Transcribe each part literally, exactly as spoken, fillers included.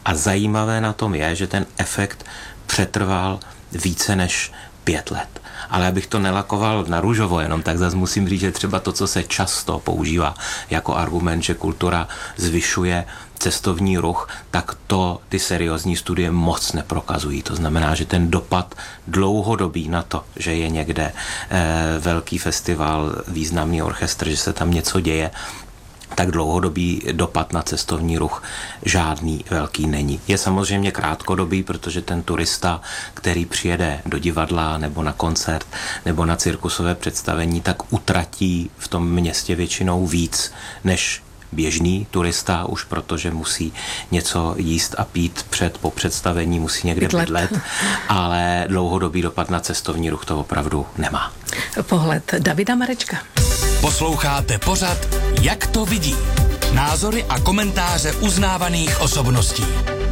A zajímavé na tom je, že ten efekt přetrval více než pět let. Ale abych to nelakoval na růžovo jenom, tak zase musím říct, že třeba to, co se často používá jako argument, že kultura zvyšuje cestovní ruch, tak to ty seriózní studie moc neprokazují. To znamená, že ten dopad dlouhodobý na to, že je někde eh, velký festival, významný orchestr, že se tam něco děje, tak dlouhodobý dopad na cestovní ruch žádný velký není. Je samozřejmě krátkodobý, protože ten turista, který přijede do divadla nebo na koncert nebo na cirkusové představení, tak utratí v tom městě většinou víc než běžný turista, už protože musí něco jíst a pít před po představení, musí někde bydlet, ale dlouhodobý dopad na cestovní ruch to opravdu nemá. Pohled Davida Marečka. Posloucháte pořad Jak to vidí? Názory a komentáře uznávaných osobností.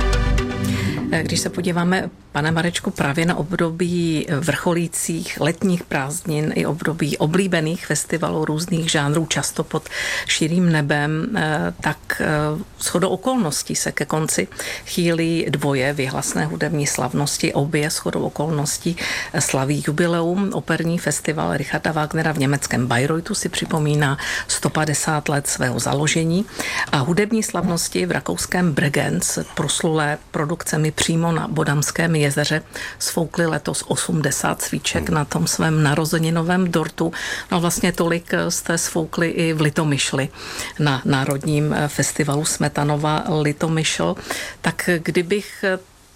Když se podíváme, pane Marečku, právě na období vrcholících letních prázdnin i období oblíbených festivalů různých žánrů, často pod širým nebem, tak shodou okolností se ke konci chýlí dvoje vyhlasné hudební slavnosti. Obě shodou okolností slaví jubileum. Operní festival Richarda Wagnera v německém Bayreuthu si připomíná sto padesát let svého založení a hudební slavnosti v rakouském Bregenz, proslulé produkcemi přímo na Bodamském jezeře, sfoukli letos osmdesát svíček na tom svém narozeninovém dortu. No vlastně tolik jste sfoukli i v Litomyšli na Národním festivalu Smetanova Litomyšl. Tak kdybych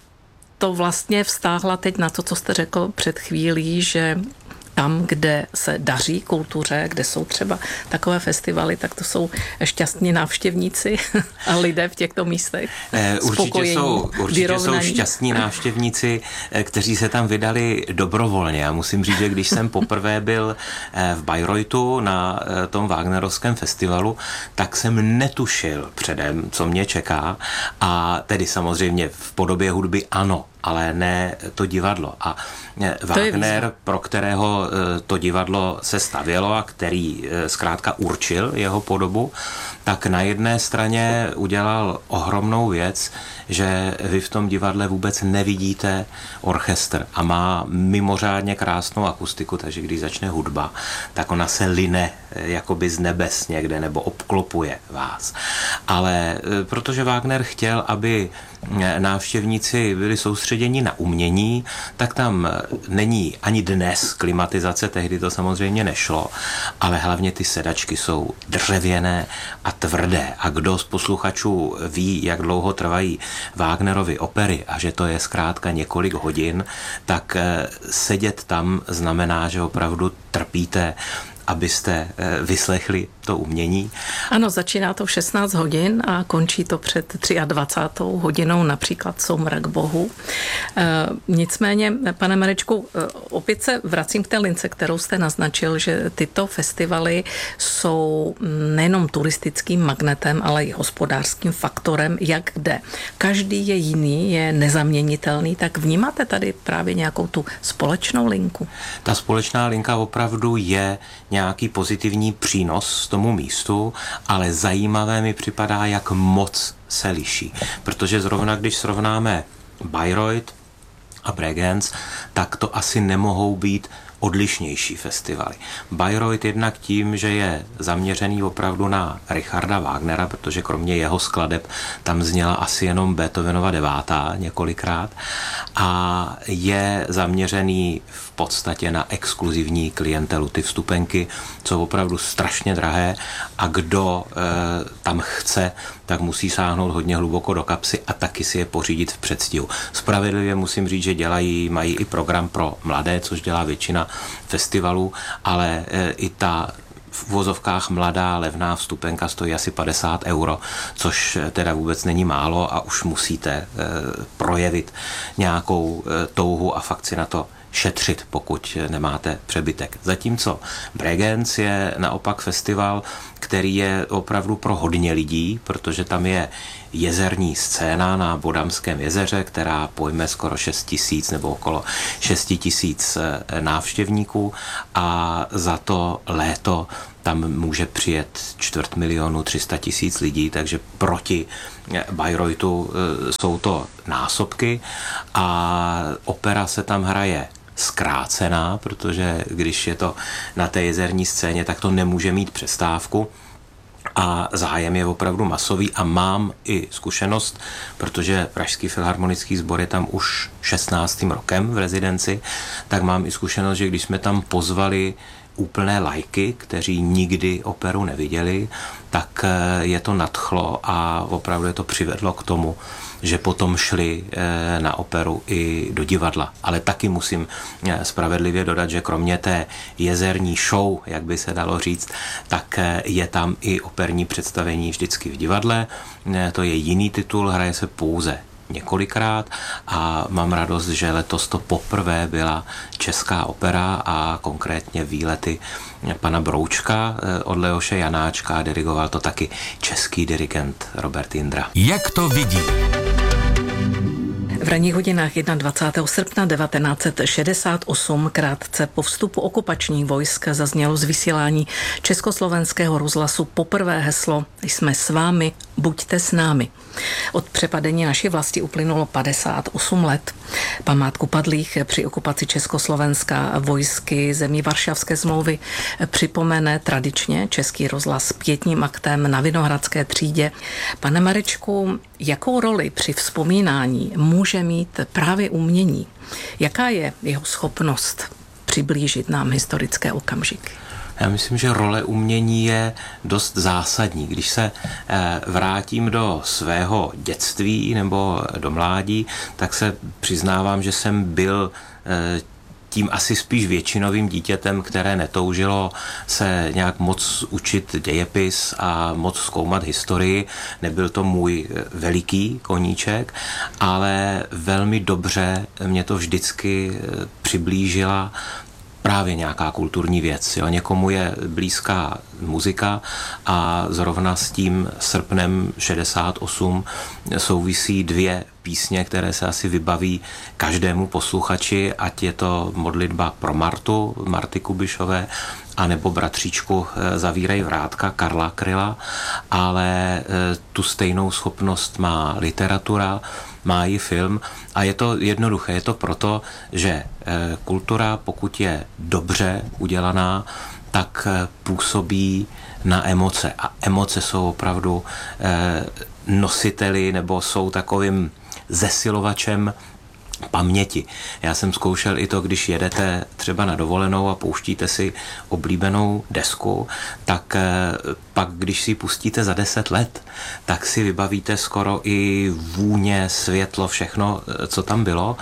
to vlastně vztáhla teď na to, co jste řekl před chvílí, že tam, kde se daří kultuře, kde jsou třeba takové festivaly, tak to jsou šťastní návštěvníci a lidé v těchto místech. Eh, určitě jsou, určitě jsou šťastní návštěvníci, kteří se tam vydali dobrovolně. Já musím říct, že když jsem poprvé byl v Bayreuthu na tom Wagnerovském festivalu, tak jsem netušil předem, co mě čeká. A tedy samozřejmě v podobě hudby ano, ale ne to divadlo. A Wagner, pro kterého to divadlo se stavělo a který zkrátka určil jeho podobu, tak na jedné straně udělal ohromnou věc, že vy v tom divadle vůbec nevidíte orchestr a má mimořádně krásnou akustiku, takže když začne hudba, tak ona se line jakoby z nebes někde nebo obklopuje vás. Ale protože Wagner chtěl, aby návštěvníci byli soustředěni na umění, tak tam není ani dnes klimatizace, tehdy to samozřejmě nešlo, ale hlavně ty sedačky jsou dřevěné a tvrdé. A kdo z posluchačů ví, jak dlouho trvají Wagnerovy opery a že to je zkrátka několik hodin, tak sedět tam znamená, že opravdu trpíte, abyste vyslechli to umění. Ano, začíná to v šestnáct hodin a končí to před dvacátou třetí hodinou, například Soumrak bohu. E, nicméně, pane Marečku, opět se vracím k té lince, kterou jste naznačil, že tyto festivaly jsou nejenom turistickým magnetem, ale i hospodářským faktorem, jak kde. Každý je jiný, je nezaměnitelný, tak vnímáte tady právě nějakou tu společnou linku? Ta společná linka opravdu je nějaký pozitivní přínos tomu místu, ale zajímavé mi připadá, jak moc se liší. Protože zrovna, když srovnáme Bayreuth a Bregenz, tak to asi nemohou být odlišnější festivaly. Bayreuth jednak tím, že je zaměřený opravdu na Richarda Wagnera, protože kromě jeho skladeb tam zněla asi jenom Beethovenova devátá několikrát a je zaměřený v podstatě na exkluzivní klientelu. Ty vstupenky jsou opravdu strašně drahé a kdo e, tam chce, tak musí sáhnout hodně hluboko do kapsy a taky si je pořídit v předstihu. Spravedlivě musím říct, že dělají, mají i program pro mladé, což dělá většina festivalů, ale e, i ta v uvozovkách mladá levná vstupenka stojí asi padesát euro, což teda vůbec není málo a už musíte e, projevit nějakou e, touhu a fakt si na to šetřit, pokud nemáte přebytek. Zatímco Bregenz je naopak festival, který je opravdu pro hodně lidí, protože tam je jezerní scéna na Bodamském jezeře, která pojme skoro šest tisíc nebo okolo šest tisíc návštěvníků a za to léto tam může přijet čtvrt milionu, tři sta tisíc lidí, takže proti Bayreuthu jsou to násobky a opera se tam hraje zkrácená, protože když je to na té jezerní scéně, tak to nemůže mít přestávku a zájem je opravdu masový a mám i zkušenost, protože Pražský filharmonický sbor je tam už šestnáctým rokem v rezidenci, tak mám i zkušenost, že když jsme tam pozvali úplné lajky, kteří nikdy operu neviděli, tak je to nadchlo a opravdu je to přivedlo k tomu, že potom šli na operu i do divadla. Ale taky musím spravedlivě dodat, že kromě té jezerní show, jak by se dalo říct, tak je tam i operní představení vždycky v divadle. To je jiný titul, hraje se pouze několikrát a mám radost, že letos to poprvé byla česká opera a konkrétně výlety pana Broučka od Leoše Janáčka a dirigoval to taky český dirigent Robert Jindra. Jak to vidí? V ranních hodinách dvacátého prvního srpna devatenáct set šedesát osm krátce po vstupu okupačních vojsk zaznělo z vysílání Československého rozhlasu poprvé heslo Jsme s vámi, buďte s námi. Od přepadení naší vlasti uplynulo padesát osm let. Památku padlých při okupaci Československa vojsky zemí Varšavské smlouvy připomene tradičně Český rozhlas pětním aktem na Vinohradské třídě. Pane Marečku, jakou roli při vzpomínání může mít právě umění? Jaká je jeho schopnost přiblížit nám historické okamžiky? Já myslím, že role umění je dost zásadní. Když se vrátím do svého dětství nebo do mládí, tak se přiznávám, že jsem byl tím asi spíš většinovým dítětem, které netoužilo se nějak moc učit dějepis a moc zkoumat historii. Nebyl to můj veliký koníček, ale velmi dobře mě to vždycky přiblížila právě nějaká kulturní věc. Jo. Někomu je blízká muzika a zrovna s tím srpnem šedesát osm souvisí dvě písně, které se asi vybaví každému posluchači, ať je to modlitba pro Martu, Marty Kubišové, anebo Bratříčku Zavírej vrátka Karla Kryla, ale tu stejnou schopnost má literatura, má i film a je to jednoduché. Je to proto, že kultura, pokud je dobře udělaná, tak působí na emoce. A emoce jsou opravdu nositeli nebo jsou takovým zesilovačem paměti. Já jsem zkoušel i to, když jedete třeba na dovolenou a pouštíte si oblíbenou desku, tak pak, když si ji pustíte za deset let, tak si vybavíte skoro i vůně, světlo, všechno, co tam bylo.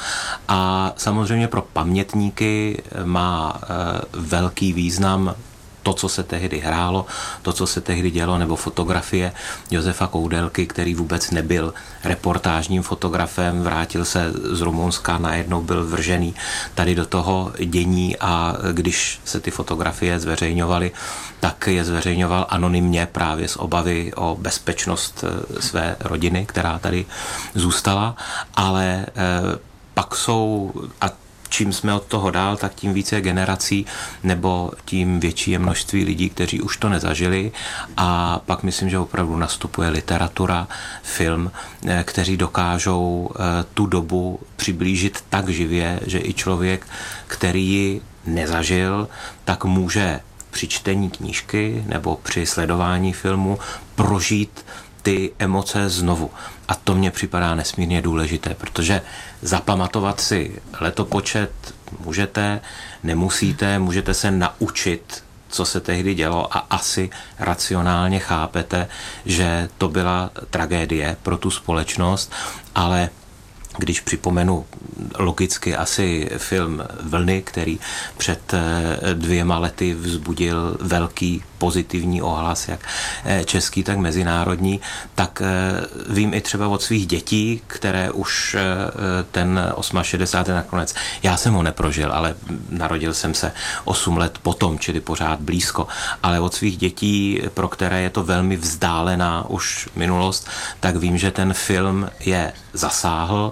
A samozřejmě pro pamětníky má velký význam to, co se tehdy hrálo, to, co se tehdy dělo, nebo fotografie Josefa Koudelky, který vůbec nebyl reportážním fotografem, vrátil se z Rumunska, najednou byl vržený tady do toho dění a když se ty fotografie zveřejňovaly, tak je zveřejňoval anonymně právě z obavy o bezpečnost své rodiny, která tady zůstala, ale eh, pak jsou, a čím jsme od toho dál, tak tím více generací nebo tím větší je množství lidí, kteří už to nezažili a pak myslím, že opravdu nastupuje literatura, film, kteří dokážou tu dobu přiblížit tak živě, že i člověk, který ji nezažil, tak může při čtení knížky nebo při sledování filmu prožít ty emoce znovu. A to mně připadá nesmírně důležité, protože zapamatovat si letopočet můžete, nemusíte, můžete se naučit, co se tehdy dělo a asi racionálně chápete, že to byla tragédie pro tu společnost, ale když připomenu logicky asi film Vlny, který před dvěma lety vzbudil velký pozitivní ohlas, jak český, tak mezinárodní, tak vím i třeba od svých dětí, které už ten šedesátý osmý nakonec, já jsem ho neprožil, ale narodil jsem se osm let potom, čili pořád blízko, ale od svých dětí, pro které je to velmi vzdálená už minulost, tak vím, že ten film je zasáhl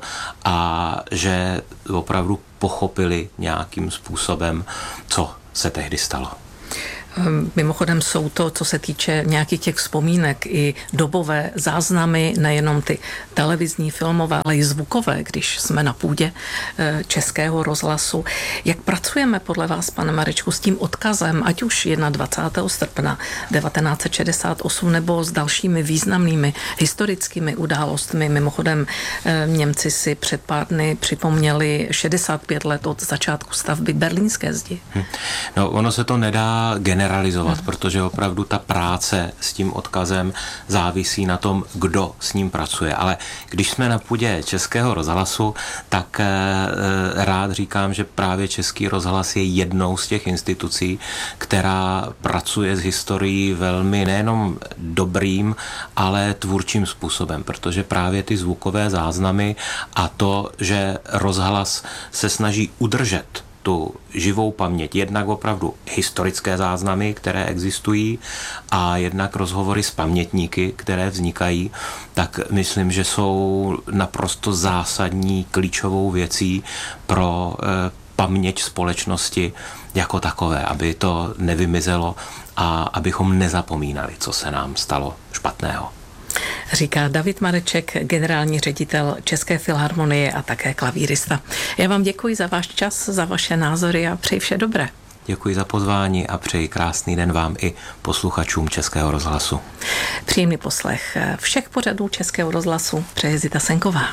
a že opravdu pochopili nějakým způsobem, co se tehdy stalo. Mimochodem jsou to, co se týče nějakých těch vzpomínek, i dobové záznamy, nejenom ty televizní, filmové, ale i zvukové, když jsme na půdě Českého rozhlasu. Jak pracujeme podle vás, pane Marečku, s tím odkazem, ať už dvacátého prvního srpna devatenáct set šedesát osm nebo s dalšími významnými historickými událostmi? Mimochodem Němci si před pár dny připomněli šedesát pět let od začátku stavby Berlínské zdi. Hm. No, ono se to nedá generalizovat, hm. protože opravdu ta práce s tím odkazem závisí na tom, kdo s ním pracuje. Ale když jsme na půdě Českého rozhlasu, tak e, rád říkám, že právě Český rozhlas je jednou z těch institucí, která pracuje s historií velmi nejenom dobrým, ale tvůrčím způsobem, protože právě ty zvukové záznamy a to, že rozhlas se snaží udržet tu živou paměť, jednak opravdu historické záznamy, které existují, a jednak rozhovory s pamětníky, které vznikají, tak myslím, že jsou naprosto zásadní klíčovou věcí pro eh, paměť společnosti jako takové, aby to nevymizelo a abychom nezapomínali, co se nám stalo špatného. Říká David Mareček, generální ředitel České filharmonie a také klavírista. Já vám děkuji za váš čas, za vaše názory a přeji vše dobré. Děkuji za pozvání a přeji krásný den vám i posluchačům Českého rozhlasu. Příjemný poslech všech pořadů Českého rozhlasu přeje Zita Senková.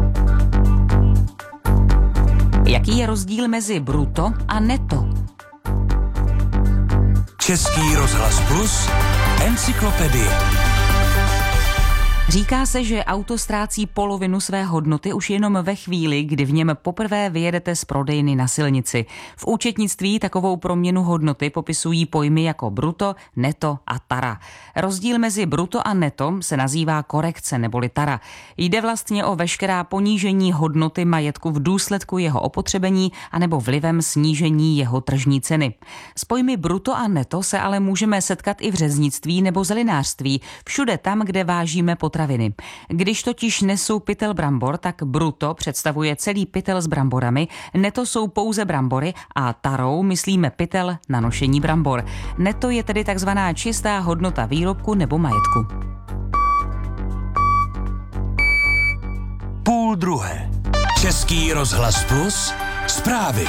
Jaký je rozdíl mezi bruto a neto? Český rozhlas plus, encyklopedie. Říká se, že auto ztrácí polovinu své hodnoty už jenom ve chvíli, kdy v něm poprvé vyjedete z prodejny na silnici. V účetnictví takovou proměnu hodnoty popisují pojmy jako bruto, neto a tara. Rozdíl mezi bruto a neto se nazývá korekce neboli tara. Jde vlastně o veškerá ponížení hodnoty majetku v důsledku jeho opotřebení anebo vlivem snížení jeho tržní ceny. S pojmy bruto a neto se ale můžeme setkat i v řeznictví nebo zelinářství, všude tam, kde vážíme potraviny. Když totiž nesou pytel brambor, tak bruto představuje celý pytel s bramborami, neto jsou pouze brambory a tarou myslíme pytel na nošení brambor. Neto je tedy takzvaná čistá hodnota výrobku nebo majetku. Půl druhé. Český rozhlas plus, zprávy.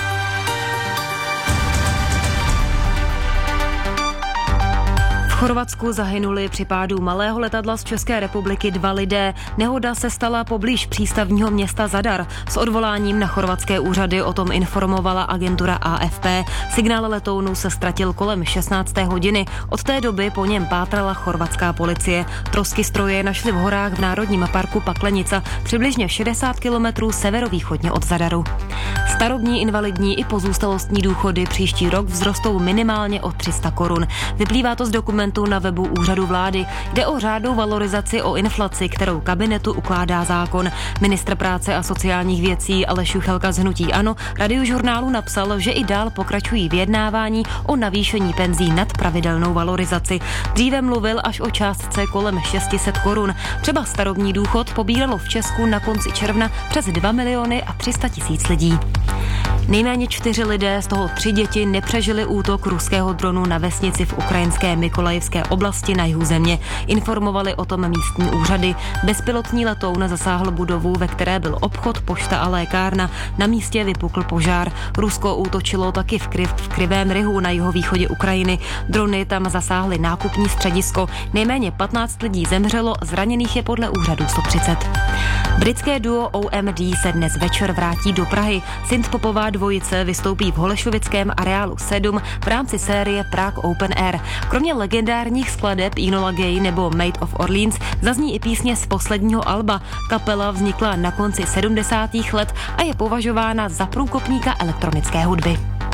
V Chorvatsku zahynuli při pádu malého letadla z České republiky dva lidé. Nehoda se stala poblíž přístavního města Zadar. S odvoláním na chorvatské úřady o tom informovala agentura A F P. Signál letounu se ztratil kolem šestnácté hodiny. Od té doby po něm pátrala chorvatská policie. Trosky stroje našli v horách v Národním parku Paklenica, přibližně šedesát kilometrů severovýchodně od Zadaru. Starobní, invalidní i pozůstalostní důchody příští rok vzrostou minimálně o tři sta korun. Vyplývá to z dokumentu na webu Úřadu vlády. Jde o řádnou valorizaci o inflaci, kterou kabinetu ukládá zákon. Ministr práce a sociálních věcí Aleš Juchelka z hnutí ANO Radiožurnálu napsal, že i dál pokračují vyjednávání o navýšení penzí nad pravidelnou valorizaci. Dříve mluvil až o částce kolem šest set korun. Třeba starobní důchod pobíralo v Česku na konci června přes dva miliony a tři sta tisíc lidí. Nejméně čtyři lidé, z toho tři děti, nepřežili útok ruského dronu na vesnici v ukrajinské Mykolajivské oblasti na jihu země. Informovali o tom místní úřady. Bezpilotní letoun zasáhl budovu, ve které byl obchod, pošta a lékárna. Na místě vypukl požár. Rusko útočilo taky v, Kriv, v Krivém Rihu na jihovýchodě Ukrajiny. Drony tam zasáhly nákupní středisko. Nejméně patnáct lidí zemřelo, zraněných je podle úřadu sto třicet. Britské duo O M D se dnes večer vrátí do Prahy. Synthpopová dvojice vystoupí v holešovickém areálu sedm v rámci série Prague Open Air. Kromě legendárních skladeb Enola Gay nebo Maid of Orleans zazní i písně z posledního alba. Kapela vznikla na konci sedmdesátých let a je považována za průkopníka elektronické hudby.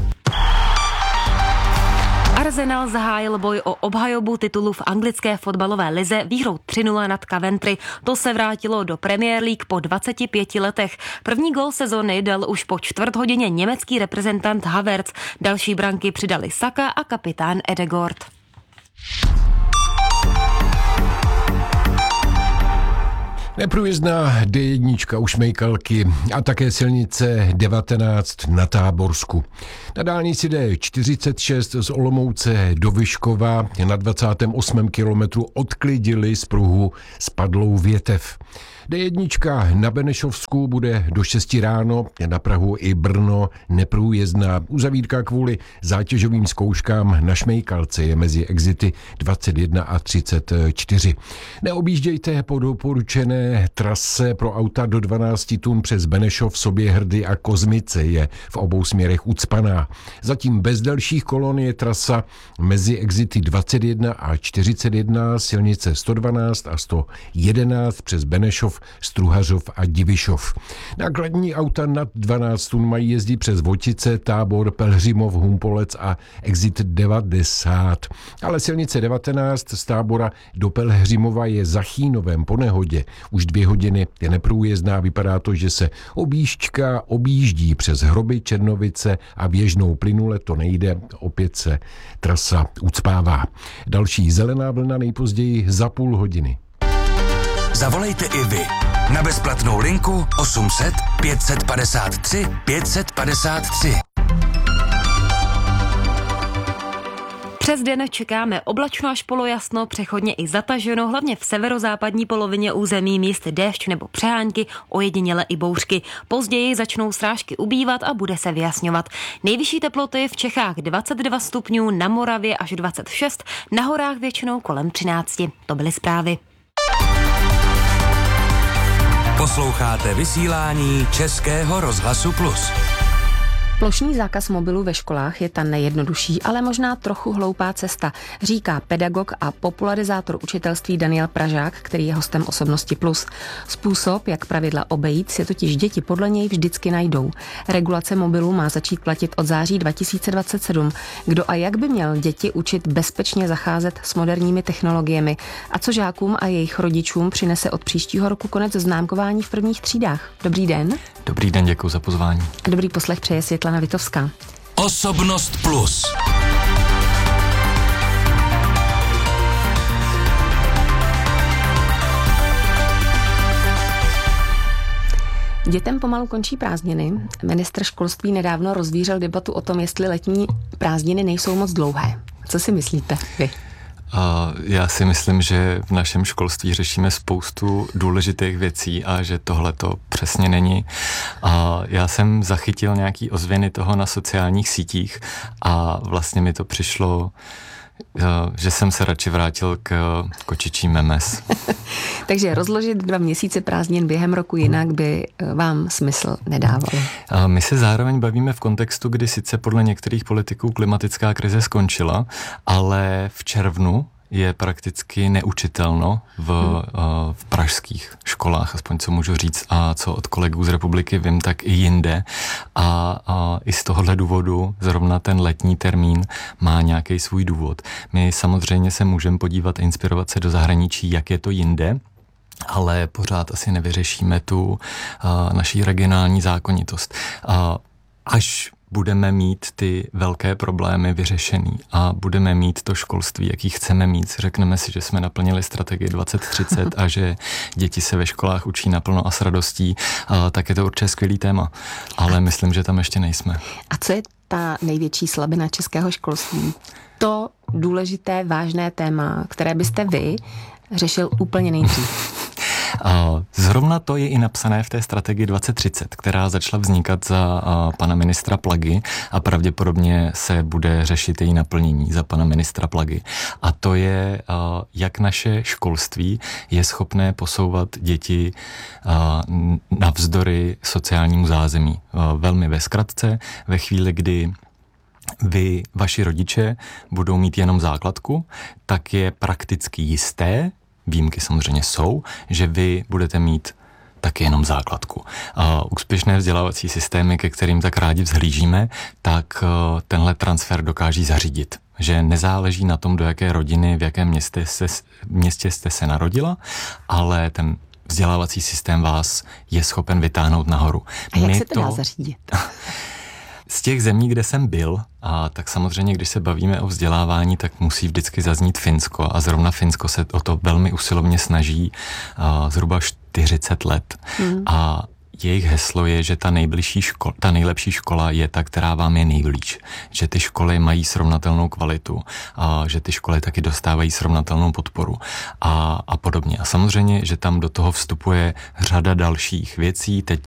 Arsenal zahájil boj o obhajobu titulu v anglické fotbalové lize výhrou tři nula nad Coventry. To se vrátilo do Premier League po dvaceti pěti letech. První gól sezony dal už po čtvrt hodině německý reprezentant Havertz. Další branky přidali Saka a kapitán Ødegaard. Neprůjezdná dé jedna u Šmejkalky a také silnice devatenáct na Táborsku. Na dálnici dé čtyřicet šest z Olomouce do Vyškova na dvacátém osmém kilometru odklidili z pruhu spadlou větev. dé jedna na Benešovsku bude do šesti ráno, na Prahu i Brno neprůjezdná. Uzavírka kvůli zátěžovým zkouškám na Šmejkalce je mezi exity dvacet jedna a třicet čtyři. Neobjíždějte po doporučené trase pro auta do dvanáct tun přes Benešov, Soběhrdy a Kozmice, je v obou směrech ucpaná. Zatím bez dalších kolon je trasa mezi exity dvacet jedna a čtyřicet jedna, silnice sto dvanáct a sto jedenáct přes Benešov, Struhařov a Divišov. Nákladní auta nad dvanáct tun mají jezdit přes Votice, Tábor, Pelhřimov, Humpolec a exit devadesát. Ale silnice devatenáct z Tábora do Pelhřimova je za Chýnovem po nehodě. Už dvě hodiny je neprůjezdná, vypadá to, že se objížďka objíždí přes Hroby, Černovice a Běžnou plynule, to nejde, opět se trasa ucpává. Další zelená vlna nejpozději za půl hodiny. Zavolejte i vy na bezplatnou linku osm set pět set padesát tři pět set padesát tři. Přes den čekáme oblačno až polojasno, přechodně i zataženo, hlavně v severozápadní polovině území místy déšť nebo přehánky, ojediněle i bouřky. Později začnou srážky ubývat a bude se vyjasňovat. Nejvyšší teploty v Čechách dvacet dva stupňů, na Moravě až dvacet šest, na horách většinou kolem třináct. To byly zprávy. Posloucháte vysílání Českého rozhlasu Plus. Plošný zákaz mobilu ve školách je ta nejjednodušší, ale možná trochu hloupá cesta, říká pedagog a popularizátor učitelství Daniel Pražák, který je hostem Osobnosti Plus. Způsob, jak pravidla obejít, si totiž děti podle něj vždycky najdou. Regulace mobilů má začít platit od září dva tisíce dvacet sedm. Kdo a jak by měl děti učit bezpečně zacházet s moderními technologiemi? A co žákům a jejich rodičům přinese od příštího roku konec známkování v prvních třídách? Dobrý den. Dobrý den, děkuji za pozvání. Dobrý poslech přeje Světlana Vitovská. Osobnost Plus. Dětem pomalu končí prázdniny. Ministr školství nedávno rozvířil debatu o tom, jestli letní prázdniny nejsou moc dlouhé. Co si myslíte vy? Já si myslím, že v našem školství řešíme spoustu důležitých věcí a že tohle to přesně není. Já jsem zachytil nějaký ozvěny toho na sociálních sítích a vlastně mi to přišlo, že jsem se radši vrátil k kočičí memes. Takže rozložit dva měsíce prázdnin během roku jinak by vám smysl nedávalo. My se zároveň bavíme v kontextu, kdy sice podle některých politiků klimatická krize skončila, ale v červnu je prakticky neučitelno v, hmm. v pražských školách, aspoň co můžu říct, a co od kolegů z republiky vím, tak i jinde. A, a i z tohohle důvodu zrovna ten letní termín má nějaký svůj důvod. My samozřejmě se můžeme podívat a inspirovat se do zahraničí, jak je to jinde, ale pořád asi nevyřešíme tu a, naší regionální zákonitost. A, až budeme mít ty velké problémy vyřešený a budeme mít to školství, jaký chceme mít. Řekneme si, že jsme naplnili strategii dvacet třicet a že děti se ve školách učí naplno a s radostí, a tak je to určitě skvělý téma. Ale myslím, že tam ještě nejsme. A co je ta největší slabina českého školství? To důležité, vážné téma, které byste vy řešil úplně nejdřív. Zrovna to je i napsané v té strategii dvacet třicet, která začala vznikat za pana ministra Plagy a pravděpodobně se bude řešit její naplnění za pana ministra Plagy. A to je, jak naše školství je schopné posouvat děti navzdory sociálnímu zázemí. Velmi ve zkratce, ve chvíli, kdy vy, vaši rodiče, budou mít jenom základku, tak je prakticky jisté, výjimky samozřejmě jsou, že vy budete mít taky jenom základku. A úspěšné vzdělávací systémy, ke kterým tak rádi vzhlížíme, tak tenhle transfer dokáží zařídit. Že nezáleží na tom, do jaké rodiny, v jakém městě, se, městě jste se narodila, ale ten vzdělávací systém vás je schopen vytáhnout nahoru. A jak My se to dá to... zařídit? Z těch zemí, kde jsem byl, a tak samozřejmě, když se bavíme o vzdělávání, tak musí vždycky zaznít Finsko a zrovna Finsko se o to velmi usilovně snaží. A zhruba čtyřicet let. Hmm. A jejich heslo je, že ta nejbližší škola, ta nejlepší škola je ta, která vám je nejblíž. Že ty školy mají srovnatelnou kvalitu, a že ty školy taky dostávají srovnatelnou podporu a, a podobně. A samozřejmě, že tam do toho vstupuje řada dalších věcí. Teď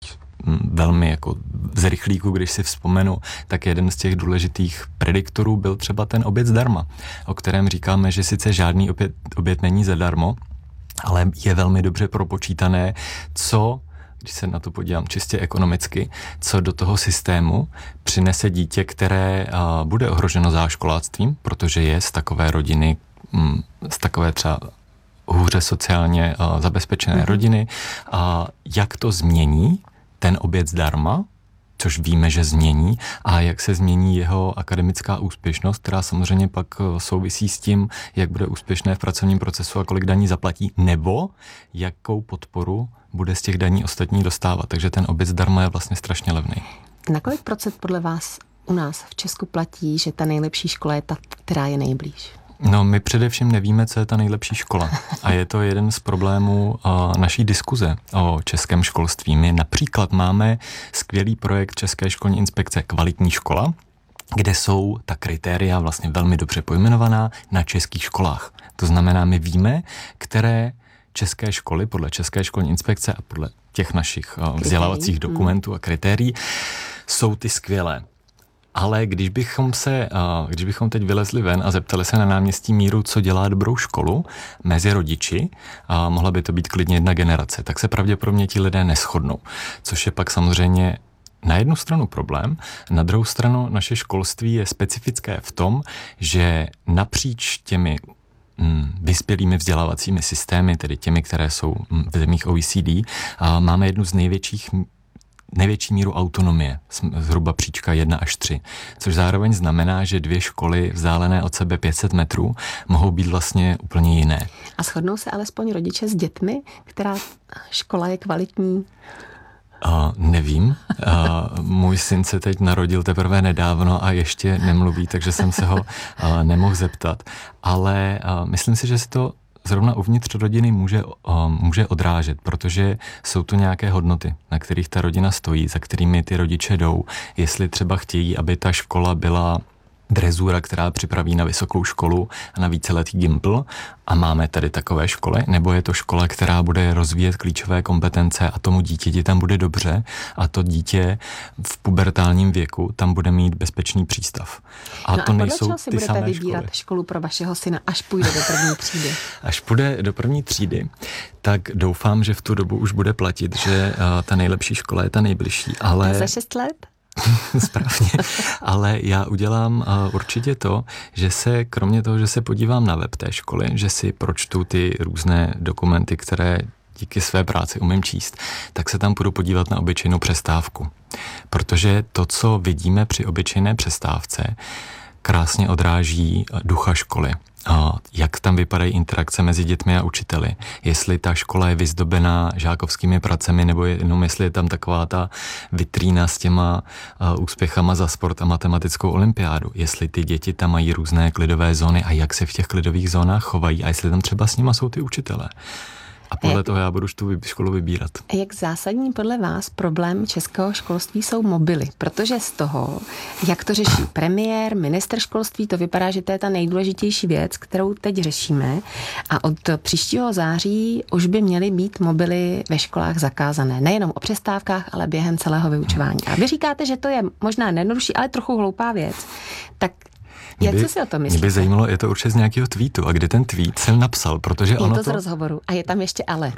velmi jako z rychlíku, když si vzpomenu, tak jeden z těch důležitých prediktorů byl třeba ten oběd zdarma, o kterém říkáme, že sice žádný oběd, oběd není zadarmo, ale je velmi dobře propočítané, co, když se na to podívám čistě ekonomicky, co do toho systému přinese dítě, které a, bude ohroženo záškoláctvím, protože je z takové rodiny, m, z takové třeba hůře sociálně a, zabezpečené mm-hmm. rodiny, a jak to změní ten oběd zdarma, což víme, že změní, a jak se změní jeho akademická úspěšnost, která samozřejmě pak souvisí s tím, jak bude úspěšné v pracovním procesu a kolik daní zaplatí, nebo jakou podporu bude z těch daní ostatní dostávat. Takže ten oběd zdarma je vlastně strašně levný. Na kolik procent podle vás u nás v Česku platí, že ta nejlepší škola je ta, která je nejblíž? No, my především nevíme, co je ta nejlepší škola. A je to jeden z problémů uh, naší diskuze o českém školství. My například máme skvělý projekt České školní inspekce Kvalitní škola, kde jsou ta kritéria vlastně velmi dobře pojmenovaná na českých školách. To znamená, my víme, které české školy podle České školní inspekce a podle těch našich uh, vzdělávacích dokumentů a kritérií jsou ty skvělé. Ale když bychom se, když bychom teď vylezli ven a zeptali se na náměstí Míru, co dělá dobrou školu mezi rodiči, a mohla by to být klidně jedna generace, tak se pravděpodobně ti lidé neshodnou. Což je pak samozřejmě na jednu stranu problém, na druhou stranu naše školství je specifické v tom, že napříč těmi vyspělými vzdělávacími systémy, tedy těmi, které jsou v zemích O E C D, máme jednu z největších největší míru autonomie, zhruba příčka jedna až tři, což zároveň znamená, že dvě školy vzdálené od sebe pět set metrů mohou být vlastně úplně jiné. A shodnou se alespoň rodiče s dětmi, která škola je kvalitní? Uh, nevím. Uh, můj syn se teď narodil teprve nedávno a ještě nemluví, takže jsem se ho uh, nemohl zeptat. Ale uh, myslím si, že si to zrovna uvnitř rodiny může, um, může odrážet, protože jsou tu nějaké hodnoty, na kterých ta rodina stojí, za kterými ty rodiče jdou. Jestli třeba chtějí, aby ta škola byla drezura, která připraví na vysokou školu a na víceletý gimpl, a máme tady takové školy, nebo je to škola, která bude rozvíjet klíčové kompetence a tomu dítěti tam bude dobře a to dítě v pubertálním věku tam bude mít bezpečný přístav. A no to a nejsou podle čeho si ty budete samé vybírat školy. školu pro vašeho syna, až půjde do první třídy? Až půjde do první třídy, tak doufám, že v tu dobu už bude platit, že uh, ta nejlepší škola je ta nejbližší, ale... Za šest let? Správně, ale já udělám uh, určitě to, že se, kromě toho, že se podívám na web té školy, že si pročtu ty různé dokumenty, které díky své práci umím číst, tak se tam půjdu podívat na obyčejnou přestávku. Protože to, co vidíme při obyčejné přestávce, krásně odráží ducha školy. Jak tam vypadají interakce mezi dětmi a učiteli. Jestli ta škola je vyzdobená žákovskými pracemi, nebo jenom jestli je tam taková ta vitrína s těma úspěchama za sport a matematickou olympiádu. Jestli ty děti tam mají různé klidové zóny a jak se v těch klidových zónách chovají a jestli tam třeba s nima jsou ty učitelé. A podle jak, toho já budu tu školu vybírat. Jak zásadní podle vás problém českého školství jsou mobily? Protože z toho, jak to řeší premiér, ministr školství, to vypadá, že to je ta nejdůležitější věc, kterou teď řešíme. A od příštího září už by měly být mobily ve školách zakázané. Nejenom o přestávkách, ale během celého vyučování. A vy říkáte, že to je možná nejednodušší, ale trochu hloupá věc. Tak jak by, co si o tom myslíte? Mě by zajímalo, je to určitě z nějakého tweetu. A kde ten tweet jsem napsal? Protože je ono to z to... rozhovoru. A je tam ještě ale.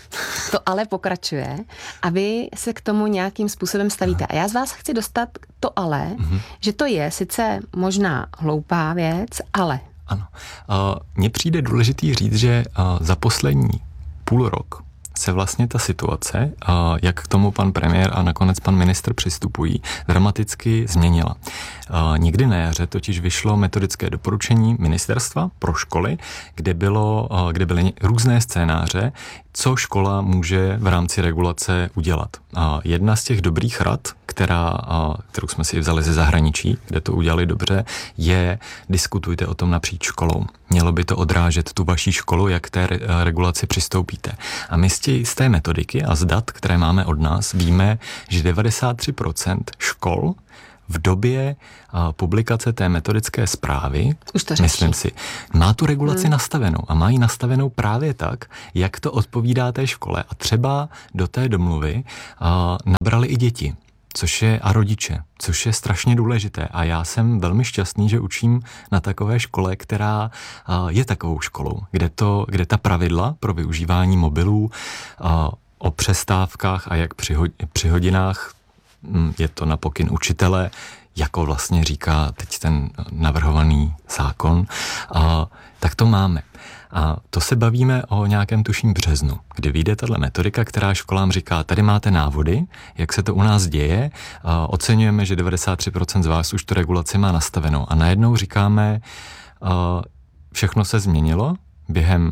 To ale pokračuje a vy se k tomu nějakým způsobem stavíte. A já z vás chci dostat to ale, mm-hmm. že to je sice možná hloupá věc, ale. Ano. Mně přijde důležitý říct, že za poslední půl rok se vlastně ta situace, jak k tomu pan premiér a nakonec pan ministr přistupují, dramaticky změnila. Někdy na jaře totiž vyšlo metodické doporučení ministerstva pro školy, kde, bylo, kde byly různé scénáře, co škola může v rámci regulace udělat. A jedna z těch dobrých rad, která, a, kterou jsme si vzali ze zahraničí, kde to udělali dobře, je diskutujte o tom napříč školou. Mělo by to odrážet tu vaší školu, jak k té re, regulaci přistoupíte. A my z té metodiky a z dat, které máme od nás, víme, že devadesát tři procent škol v době a, publikace té metodické zprávy, už to řeší. Myslím si, má tu regulaci hmm. nastavenou a má ji nastavenou právě tak, jak to odpovídá té škole a třeba do té domluvy a, nabrali i děti, což je a rodiče, což je strašně důležité a já jsem velmi šťastný, že učím na takové škole, která a, je takovou školou, kde, to, kde ta pravidla pro využívání mobilů a, o přestávkách a jak při, ho, při hodinách je to na pokyn učitele, jako vlastně říká teď ten navrhovaný zákon, a, tak to máme. A to se bavíme o nějakém tuším březnu, kdy vyjde tato metodika, která školám říká, tady máte návody, jak se to u nás děje, a oceňujeme, že devadesát tři procent z vás už tu regulaci má nastavenou. A najednou říkáme, a všechno se změnilo během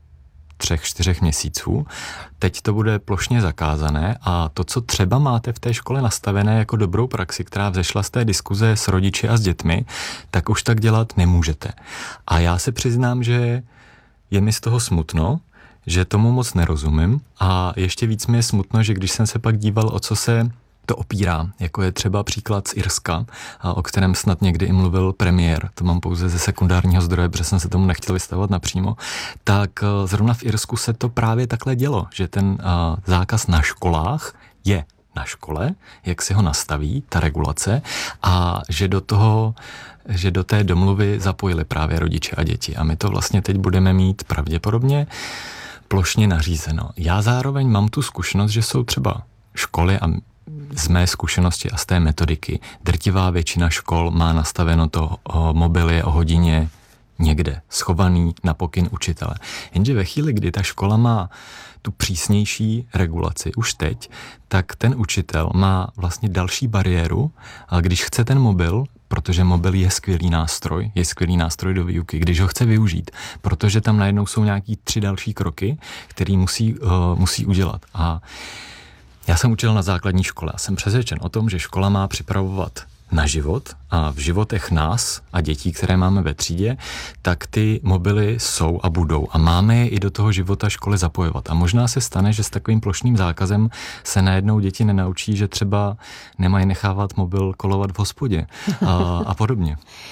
třech, čtyřech měsíců. Teď to bude plošně zakázané a to, co třeba máte v té škole nastavené jako dobrou praxi, která vzešla z té diskuze s rodiči a s dětmi, tak už tak dělat nemůžete. A já se přiznám, že je mi z toho smutno, že tomu moc nerozumím a ještě víc mi je smutno, že když jsem se pak díval, o co se to opírá, jako je třeba příklad z Irska, o kterém snad někdy i mluvil premiér, to mám pouze ze sekundárního zdroje, protože jsem se tomu nechtěl vystavovat napřímo, tak zrovna v Irsku se to právě takhle dělo, že ten zákaz na školách je na škole, jak si ho nastaví, ta regulace, a že do toho, že do té domluvy zapojili právě rodiče a děti. A my to vlastně teď budeme mít pravděpodobně plošně nařízeno. Já zároveň mám tu zkušenost, že jsou třeba školy a z mé zkušenosti a z té metodiky drtivá většina škol má nastaveno to o mobily o hodině někde, schovaný na pokyn učitele. Jenže ve chvíli, kdy ta škola má tu přísnější regulaci už teď, tak ten učitel má vlastně další bariéru, a když chce ten mobil, protože mobil je skvělý nástroj, je skvělý nástroj do výuky, když ho chce využít, protože tam najednou jsou nějaký tři další kroky, který musí, uh, musí udělat. A já jsem učil na základní škole a jsem přesvědčen o tom, že škola má připravovat na život a v životech nás a dětí, které máme ve třídě, tak ty mobily jsou a budou a máme je i do toho života školy zapojovat. A možná se stane, že s takovým plošným zákazem se najednou děti nenaučí, že třeba nemají nechávat mobil kolovat v hospodě a, a podobně.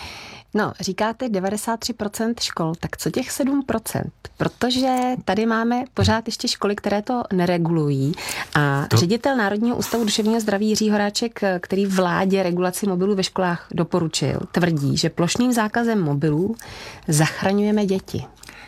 No, říkáte devadesát tři procent škol, tak co těch sedm procent? Protože tady máme pořád ještě školy, které to neregulují a to... ředitel Národního ústavu duševního zdraví Jiří Horáček, který vládě regulaci mobilů ve školách doporučil, tvrdí, že plošným zákazem mobilů zachraňujeme děti.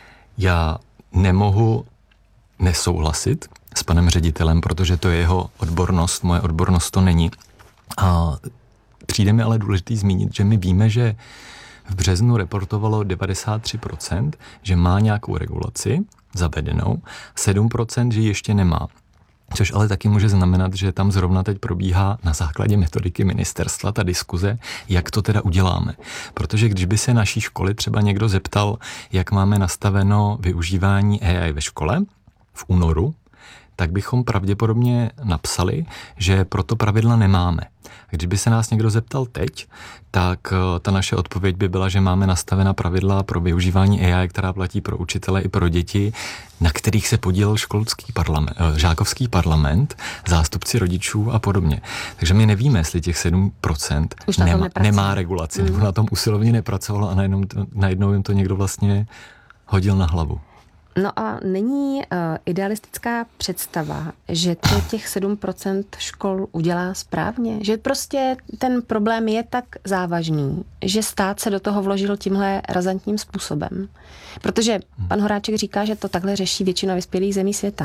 Já nemohu nesouhlasit s panem ředitelem, protože to je jeho odbornost, moje odbornost to není. A přijde mi ale důležitý zmínit, že my víme, že v březnu reportovalo devadesát tři procent, že má nějakou regulaci zavedenou, sedm procent, že ještě nemá. Což ale taky může znamenat, že tam zrovna teď probíhá na základě metodiky ministerstva ta diskuze, jak to teda uděláme. Protože když by se naší školy třeba někdo zeptal, jak máme nastaveno využívání A I ve škole v únoru, tak bychom pravděpodobně napsali, že proto pravidla nemáme. Když by se nás někdo zeptal teď, tak ta naše odpověď by byla, že máme nastavena pravidla pro využívání A I, která platí pro učitele i pro děti, na kterých se podílel školský parlament, žákovský parlament, zástupci rodičů a podobně. Takže my nevíme, jestli těch sedm procent nemá, nemá regulaci, mm. nebo na tom usilovně nepracovalo a najednou, najednou jim to někdo vlastně hodil na hlavu. No a není uh, idealistická představa, že to těch sedm procent škol udělá správně? Že prostě ten problém je tak závažný, že stát se do toho vložil tímhle razantním způsobem? Protože pan Horáček říká, že to takhle řeší většina vyspělých zemí světa.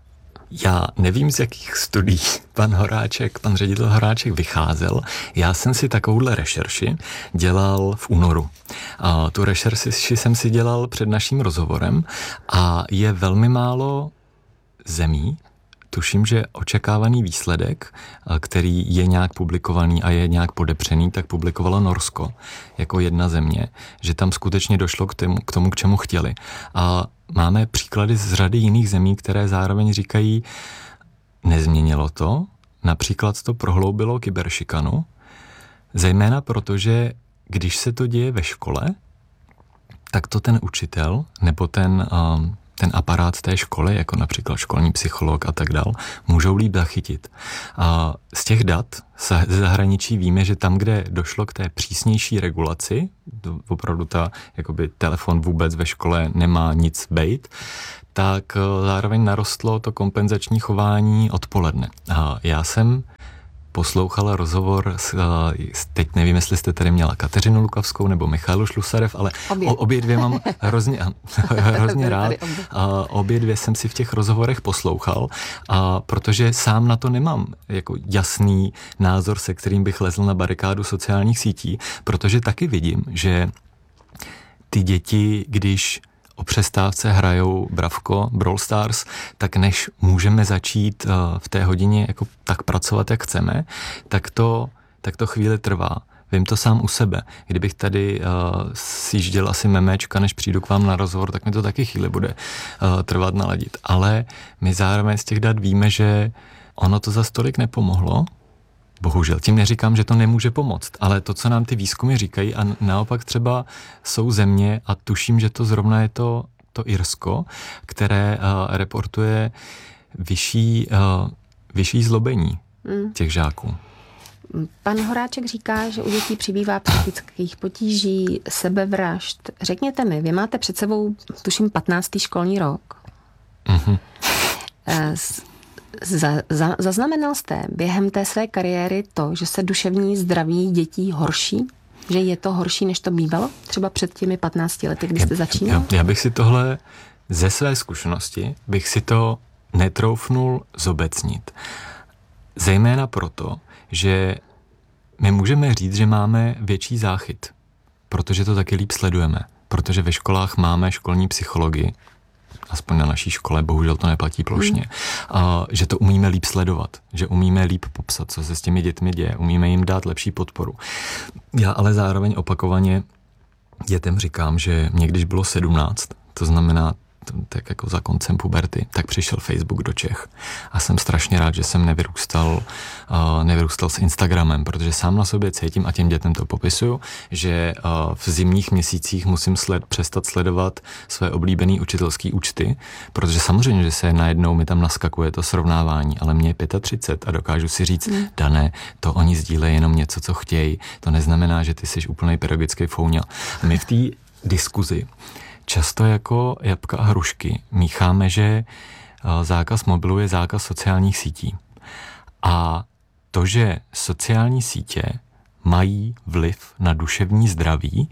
Já nevím, z jakých studií pan Horáček, pan ředitel Horáček vycházel. Já jsem si takovouhle rešerši dělal v únoru. A tu rešerši jsem si dělal před naším rozhovorem a je velmi málo zemí, tuším, že očekávaný výsledek, který je nějak publikovaný a je nějak podepřený, tak publikovalo Norsko jako jedna země, že tam skutečně došlo k tomu, k tomu, k čemu chtěli. A máme příklady z řady jiných zemí, které zároveň říkají, nezměnilo to, například to prohloubilo kyberšikanu, zejména protože, když se to děje ve škole, tak to ten učitel nebo ten, ten aparát té školy, jako například školní psycholog a tak dál, můžou líp zachytit. A z těch dat ze zahraničí víme, že tam, kde došlo k té přísnější regulaci, to opravdu ta, jakoby telefon vůbec ve škole nemá nic bejt, tak zároveň narostlo to kompenzační chování odpoledne. A já jsem poslouchala rozhovor s, teď nevím, jestli jste tady měla Kateřinu Lukavskou nebo Michailu Šlusarev, ale obě, obě dvě mám hrozně, hrozně rád. A obě dvě jsem si v těch rozhovorech poslouchal, a protože sám na to nemám jako jasný názor, se kterým bych lezl na barikádu sociálních sítí, protože taky vidím, že ty děti, když o přestávce hrajou Bravko, Brawl Stars, tak než můžeme začít v té hodině jako tak pracovat, jak chceme, tak to, tak to chvíli trvá. Vím to sám u sebe. Kdybych tady uh, sjížděl asi memečka, než přijdu k vám na rozhovor, tak mi to taky chvíli bude uh, trvat naladit. Ale my zároveň z těch dat víme, že ono to za stolik nepomohlo. Bohužel. Tím neříkám, že to nemůže pomoct, ale to, co nám ty výzkumy říkají, a naopak třeba jsou země, a tuším, že to zrovna je to, to Irsko, které uh, reportuje vyšší, uh, vyšší zlobení mm. těch žáků. Pan Horáček říká, že u dětí přibývá psychických potíží, sebevražd. Řekněte mi, vy máte před sebou, tuším, patnáctý školní rok. Mm-hmm. Z, za, za, zaznamenal jste během té své kariéry to, že se duševní zdraví dětí horší? Že je to horší, než to bývalo? Třeba před těmi patnácti lety, kdy jste začínal? Já, já bych si tohle ze své zkušenosti, bych si to netroufnul zobecnit. Zejména proto, že my můžeme říct, že máme větší záchyt, protože to taky líp sledujeme, protože ve školách máme školní psychologii, aspoň na naší škole, bohužel to neplatí plošně, hmm. a, že to umíme líp sledovat, že umíme líp popsat, co se s těmi dětmi děje, umíme jim dát lepší podporu. Já ale zároveň opakovaně dětem říkám, že mě když bylo sedmnáct, to znamená tak jako za koncem puberty, tak přišel Facebook do Čech. A jsem strašně rád, že jsem nevyrůstal, uh, nevyrůstal s Instagramem, protože sám na sobě cítím, a těm dětem to popisuju, že uh, v zimních měsících musím sled, přestat sledovat své oblíbené učitelské účty, protože samozřejmě, že se najednou mi tam naskakuje to srovnávání, ale mě je třicet pět a dokážu si říct, hmm. Dané, to oni sdílejí jenom něco, co chtějí. To neznamená, že ty jsi úplnej pedagogický fouňa. My v té diskuzi často jako jabka a hrušky mícháme, že zákaz mobilu je zákaz sociálních sítí. A to, že sociální sítě mají vliv na duševní zdraví,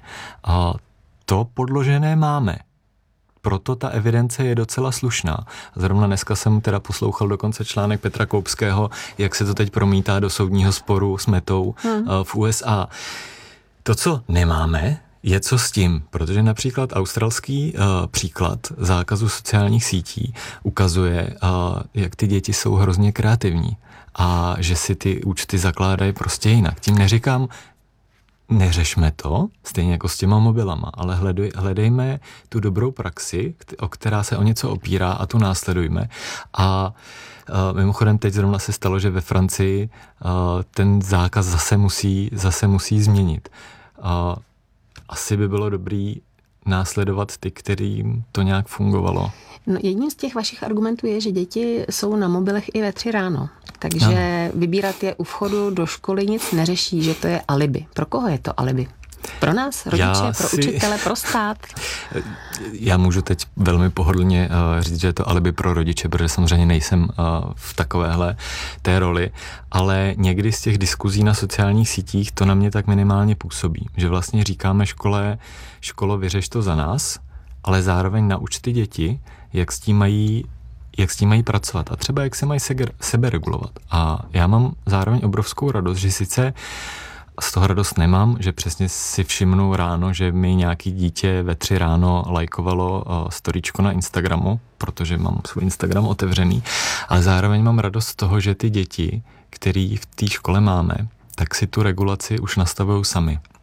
to podložené máme. Proto ta evidence je docela slušná. Zrovna dneska jsem teda poslouchal dokonce článek Petra Koupského, jak se to teď promítá do soudního sporu s Metou hmm. v U S A. To, co nemáme, je co s tím, protože například australský uh, příklad zákazu sociálních sítí ukazuje, uh, jak ty děti jsou hrozně kreativní a že si ty účty zakládají prostě jinak. Tím neříkám, neřešme to, stejně jako s těma mobilama, ale hledej, hledejme tu dobrou praxi, o která se o něco opírá, a tu následujme. A uh, mimochodem teď zrovna se stalo, že ve Francii uh, ten zákaz zase musí, zase musí změnit. Uh, Asi by bylo dobrý následovat ty, kterým to nějak fungovalo. No, jedním z těch vašich argumentů je, že děti jsou na mobilech i ve tři ráno. Takže no. Vybírat je u vchodu do školy nic neřeší, že to je alibi. Pro koho je to alibi? Pro nás, rodiče, já pro si... učitele, pro stát? Já můžu teď velmi pohodlně uh, říct, že je to alibi pro rodiče, protože samozřejmě nejsem uh, v takovéhle té roli, ale někdy z těch diskuzí na sociálních sítích to na mě tak minimálně působí, že vlastně říkáme škole, školo, vyřeš to za nás, ale zároveň nauč ty děti, jak s tím mají jak s tím mají pracovat a třeba jak se mají sebe regulovat. A já mám zároveň obrovskou radost, že sice z toho radost nemám, že přesně si všimnu ráno, že mi nějaký dítě ve tři ráno lajkovalo uh, storíčko na Instagramu, protože mám svůj Instagram otevřený, ale zároveň mám radost z toho, že ty děti, který v té škole máme, tak si tu regulaci už nastavují sami.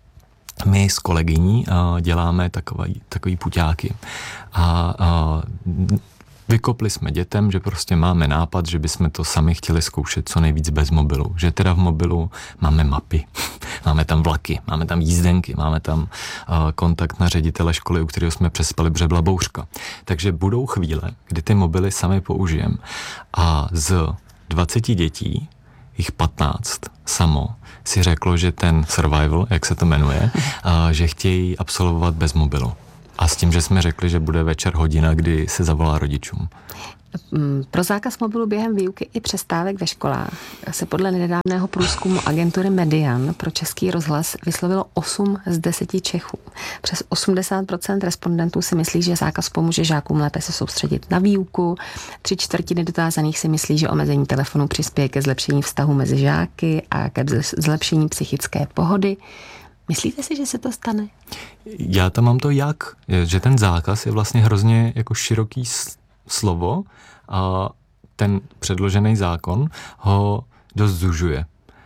my s kolegyní děláme takový, takový puťáky. A, a vykopli jsme dětem, že prostě máme nápad, že bychom to sami chtěli zkoušet co nejvíc bez mobilu. Že teda v mobilu máme mapy, máme tam vlaky, máme tam jízdenky, máme tam uh, kontakt na ředitele školy, u kterého jsme přespali, protože byla bouřka. Takže budou chvíle, kdy ty mobily sami použijeme. A z dvaceti dětí, jich patnáct samo, si řeklo, že ten survival, jak se to jmenuje, uh, že chtějí absolvovat bez mobilu. A s tím, že jsme řekli, že bude večer hodina, kdy se zavolá rodičům. Pro zákaz mobilu během výuky i přestávek ve školách se podle nedávného průzkumu agentury Median pro Český rozhlas vyslovilo osm z deseti Čechů. Přes osmdesát procent respondentů si myslí, že zákaz pomůže žákům lépe se soustředit na výuku. Tři čtvrtiny dotázaných si myslí, že omezení telefonu přispěje ke zlepšení vztahu mezi žáky a ke zlepšení psychické pohody. Myslíte si, že se to stane? Já tam mám to jak, že ten zákaz je vlastně hrozně jako široký slovo a ten předložený zákon ho dost zužuje.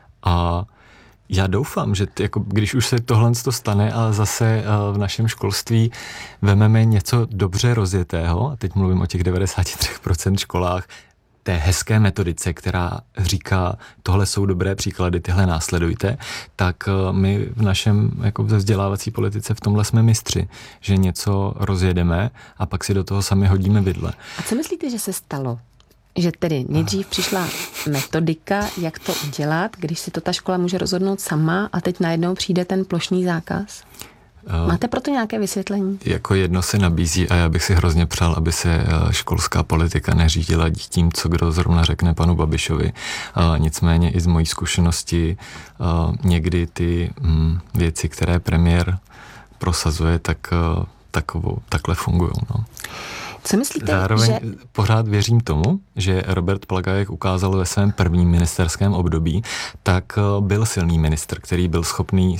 A já doufám, že t, jako, když už se tohle to stane a zase v našem školství vememe něco dobře rozjetého, a teď mluvím o těch devadesát tři procent školách, té hezké metodice, která říká, tohle jsou dobré příklady, tyhle následujte, tak my v našem jako ve vzdělávací politice v tomhle jsme mistři, že něco rozjedeme a pak si do toho sami hodíme vidle. A co myslíte, že se stalo? Že tedy nejdřív přišla metodika, jak to udělat, když si to ta škola může rozhodnout sama a teď najednou přijde ten plošný zákaz? Máte proto nějaké vysvětlení? Jako jedno se nabízí a já bych si hrozně přál, aby se školská politika neřídila tím, co kdo zrovna řekne panu Babišovi. Nicméně i z mojí zkušenosti někdy ty věci, které premiér prosazuje, tak takovou, takhle fungují. No. Co myslíte, Zároveň že... pořád věřím tomu, že Robert Plaga, jak ukázal ve svém prvním ministerském období, tak byl silný ministr, který byl schopný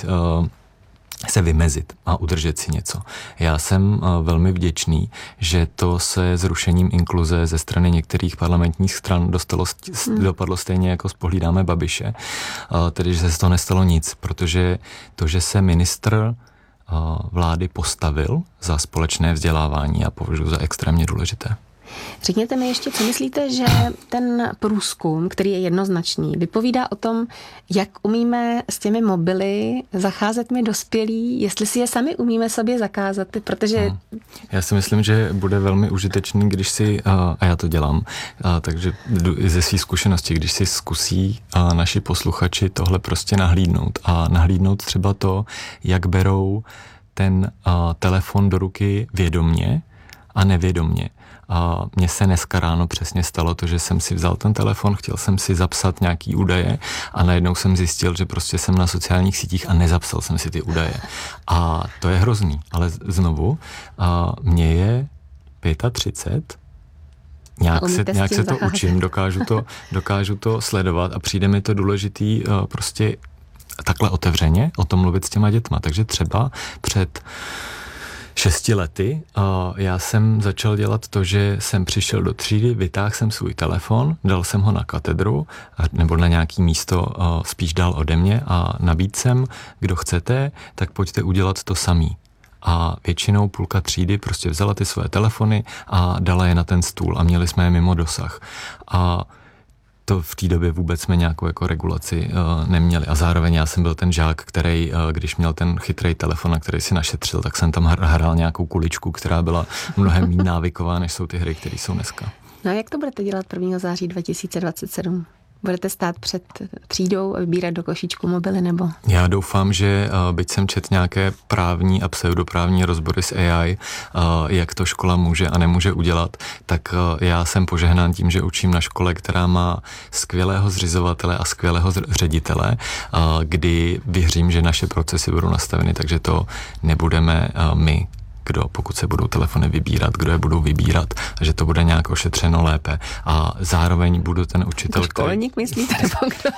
se vymezit a udržet si něco. Já jsem velmi vděčný, že to se zrušením inkluze ze strany některých parlamentních stran dostalo, hmm. dopadlo stejně jako spohlídáme Babiše, tedy že se to nestalo nic, protože to, že se ministr vlády postavil za společné vzdělávání, já považuji za extrémně důležité. Řekněte mi ještě, co myslíte, že ten průzkum, který je jednoznačný, vypovídá o tom, jak umíme s těmi mobily zacházet my dospělí, jestli si je sami umíme sobě zakázat, protože... Hmm. Já si myslím, že bude velmi užitečný, když si, a já to dělám, takže ze svých zkušeností, když si zkusí naši posluchači tohle prostě nahlídnout a nahlídnout třeba to, jak berou ten telefon do ruky vědomně a nevědomně. A mně se dneska ráno přesně stalo to, že jsem si vzal ten telefon, chtěl jsem si zapsat nějaký údaje a najednou jsem zjistil, že prostě jsem na sociálních sítích a nezapsal jsem si ty údaje. A to je hrozný, ale znovu, a mně je třicet pět, nějak se, nějak se to zacházet. Učím, dokážu to, dokážu to sledovat a přijde mi to důležitý prostě takhle otevřeně o tom mluvit s těma dětma. Takže třeba před šesti lety uh, já jsem začal dělat to, že jsem přišel do třídy, vytáhl jsem svůj telefon, dal jsem ho na katedru nebo na nějaký místo uh, spíš dál ode mě a nabídl jsem, kdo chcete, tak pojďte udělat to samý. A většinou půlka třídy prostě vzala ty své telefony a dala je na ten stůl a měli jsme je mimo dosah. A to v té době vůbec jsme nějakou jako regulaci uh, neměli. A zároveň já jsem byl ten žák, který, uh, když měl ten chytrý telefon, na který si našetřil, tak jsem tam hrál nějakou kuličku, která byla mnohem méně návyková, než jsou ty hry, které jsou dneska. No a jak to budete dělat prvního září dva tisíce dvacet sedm? Budete stát před třídou a vybírat do košíčku mobily, nebo? Já doufám, že uh, byť jsem čet nějaké právní a pseudoprávní rozbory s A I, uh, jak to škola může a nemůže udělat, tak uh, já jsem požehnán tím, že učím na škole, která má skvělého zřizovatele a skvělého ředitele, uh, kdy věřím, že naše procesy budou nastaveny, takže to nebudeme uh, my, kdo, pokud se budou telefony vybírat, kdo je budou vybírat a že to bude nějak ošetřeno lépe. A zároveň budu ten učitel, školník, který... myslíte, nebo kdo?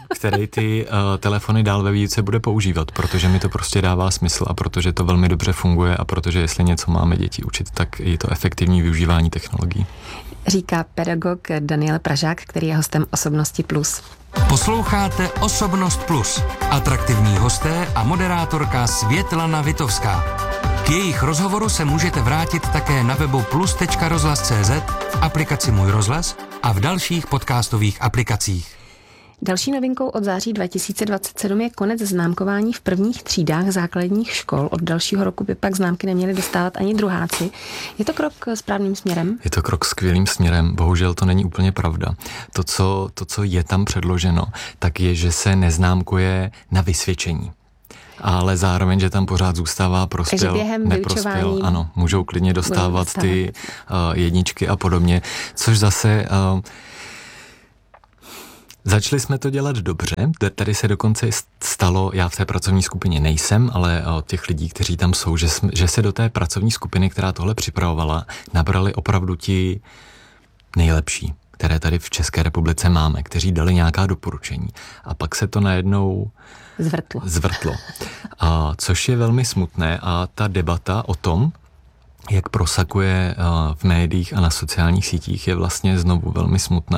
který ty uh, telefony dál ve výuce bude používat, protože mi to prostě dává smysl a protože to velmi dobře funguje a protože jestli něco máme děti učit, tak je to efektivní využívání technologií. Říká pedagog Daniel Pražák, který je hostem Osobnosti plus. Posloucháte Osobnost plus. Atraktivní hosté a moderátorka Světlana Vitovská. K jejich rozhovoru se můžete vrátit také na webu plus tečka rozhlas tečka cé zet, v aplikaci Můj rozhlas a v dalších podcastových aplikacích. Další novinkou od září dva tisíce dvacet sedm je konec známkování v prvních třídách základních škol. Od dalšího roku by pak známky neměli dostávat ani druháci. Je to krok správným směrem? Je to krok skvělým směrem, bohužel to není úplně pravda. To, co, to, co je tam předloženo, tak je, že se neznámkuje na vysvědčení. Ale zároveň, že tam pořád zůstává prospěl, neprospěl. Ano, můžou klidně dostávat ty uh, jedničky a podobně, což zase... Uh, Začali jsme to dělat dobře, tady se dokonce stalo, já v té pracovní skupině nejsem, ale od těch lidí, kteří tam jsou, že, jsme, že se do té pracovní skupiny, která tohle připravovala, nabrali opravdu ti nejlepší, které tady v České republice máme, kteří dali nějaká doporučení. A pak se to najednou zvrtlo. zvrtlo. A, což je velmi smutné a ta debata o tom, jak prosakuje v médiích a na sociálních sítích, je vlastně znovu velmi smutná.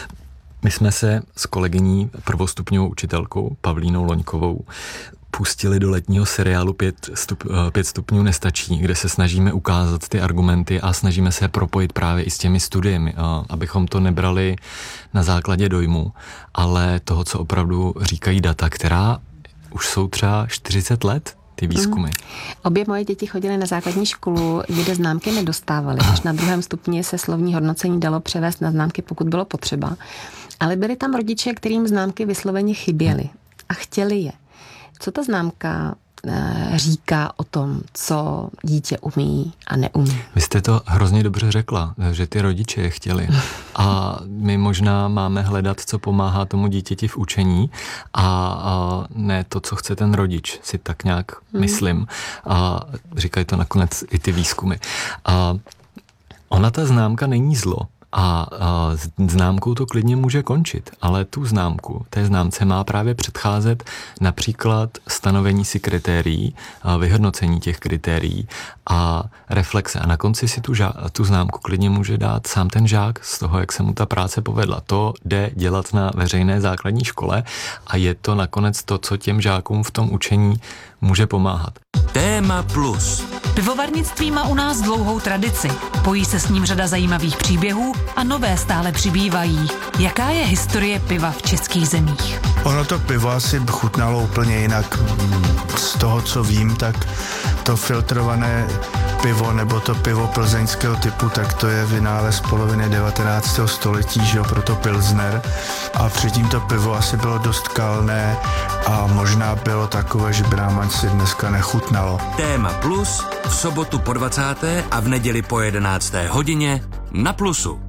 My jsme se s kolegyní prvostupňovou učitelkou Pavlínou Loňkovou pustili do letního seriálu Pět, stup, pět stupňů nestačí, kde se snažíme ukázat ty argumenty a snažíme se propojit právě i s těmi studiemi, abychom to nebrali na základě dojmu, ale toho, co opravdu říkají data, která už jsou třeba čtyřicet let, ty výzkumy. Mm. Obě moje děti chodily na základní školu, kde známky nedostávaly. Až na druhém stupni se slovní hodnocení dalo převést na známky, pokud bylo potřeba. Ale byli tam rodiče, kterým známky vysloveně chyběly a chtěli je. Co ta známka e, říká o tom, co dítě umí a neumí? Vy jste to hrozně dobře řekla, že ty rodiče je chtěli. A my možná máme hledat, co pomáhá tomu dítěti v učení a, a ne to, co chce ten rodič, si tak nějak hmm. myslím. A říkají to nakonec i ty výzkumy. A ona ta známka není zlo. A, a známkou to klidně může končit, ale tu známku, té známce má právě předcházet například stanovení si kritérií, vyhodnocení těch kritérií a reflexe. A na konci si tu, žá, tu známku klidně může dát sám ten žák z toho, jak se mu ta práce povedla. To jde dělat na veřejné základní škole a je to nakonec to, co těm žákům v tom učení může pomáhat. Téma plus. Pivovarnictví má u nás dlouhou tradici. Pojí se s ním řada zajímavých příběhů a nové stále přibývají. Jaká je historie piva v českých zemích? Ono to pivo asi chutnalo úplně jinak. Z toho, co vím, tak to filtrované pivo nebo to pivo plzeňského typu, tak to je vynález poloviny devatenáctého století, že jo, proto pilsner. A předtím to pivo asi bylo dost kalné a možná bylo takové, že by nám ani si dneska nechutnalo. Téma plus v sobotu po dvacáté a v neděli po jedenácté hodině na Plusu.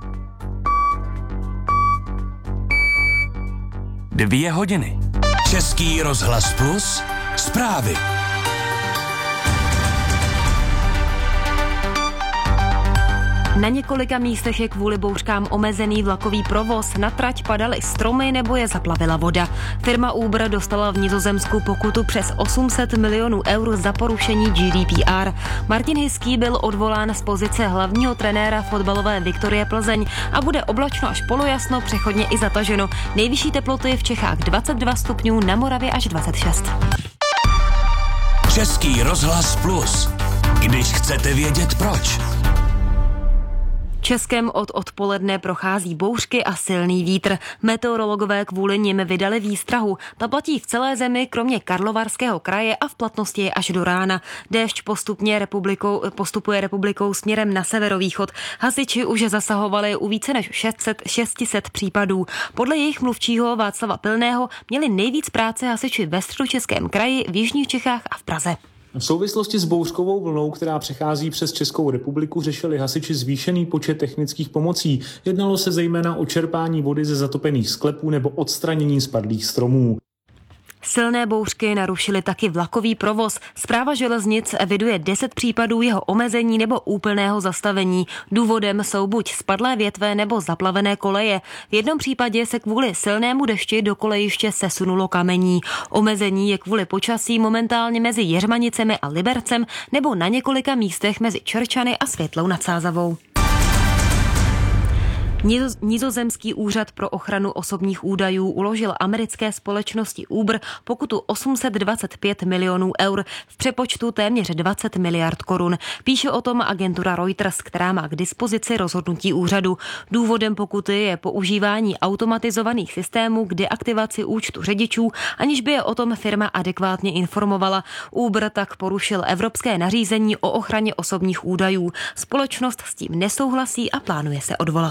Dvě hodiny. Český rozhlas plus zprávy. Na několika místech je kvůli bouřkám omezený vlakový provoz, na trať padaly stromy nebo je zaplavila voda. Firma Uber dostala v Nizozemsku pokutu přes osm set milionů eur za porušení G D P R. Martin Hiský byl odvolán z pozice hlavního trenéra fotbalové Viktorie Plzeň a bude oblačno až polojasno, přechodně i zataženo. Nejvyšší teploty v Čechách dvacet dva stupňů, na Moravě až dvacet šest. Český rozhlas plus. Když chcete vědět proč. Českem od odpoledne prochází bouřky a silný vítr. Meteorologové kvůli nim vydali výstrahu. Ta platí v celé zemi, kromě Karlovarského kraje a v platnosti je až do rána. Déšť postupně republikou, postupuje republikou směrem na severovýchod. Hasiči už zasahovali u více než šest set případů. Podle jejich mluvčího Václava Pilného měli nejvíc práce hasiči ve Středočeském kraji, v jižních Čechách a v Praze. V souvislosti s bouřkovou vlnou, která přechází přes Českou republiku, řešili hasiči zvýšený počet technických pomocí. Jednalo se zejména o čerpání vody ze zatopených sklepů nebo odstranění spadlých stromů. Silné bouřky narušily taky vlakový provoz. Správa železnic eviduje deset případů jeho omezení nebo úplného zastavení. Důvodem jsou buď spadlé větve nebo zaplavené koleje. V jednom případě se kvůli silnému dešti do kolejiště sesunulo kamení. Omezení je kvůli počasí momentálně mezi Jeřmanicemi a Libercem nebo na několika místech mezi Čerčany a Světlou nad Sázavou. Nizozemský úřad pro ochranu osobních údajů uložil americké společnosti Uber pokutu osm set dvacet pět milionů eur, v přepočtu téměř dvacet miliard korun. Píše o tom agentura Reuters, která má k dispozici rozhodnutí úřadu. Důvodem pokuty je používání automatizovaných systémů k deaktivaci účtu řidičů, aniž by je o tom firma adekvátně informovala. Uber tak porušil evropské nařízení o ochraně osobních údajů. Společnost s tím nesouhlasí a plánuje se odvolat.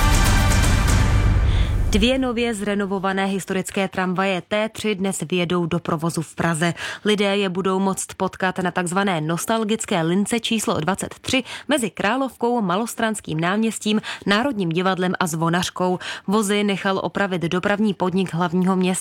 Dvě nově zrenovované historické tramvaje T tři dnes vjedou do provozu v Praze. Lidé je budou moct potkat na takzvané nostalgické lince číslo dvacet tři mezi Královkou, Malostranským náměstím, Národním divadlem a Zvonařkou. Vozy nechal opravit dopravní podnik hlavního města.